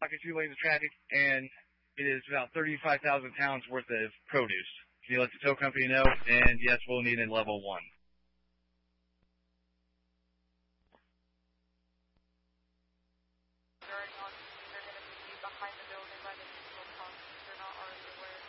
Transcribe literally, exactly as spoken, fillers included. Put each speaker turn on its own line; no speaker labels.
blocking two lanes of traffic, and it is about thirty-five thousand pounds worth of produce. Can you let the tow company know? And yes, we'll need a level one.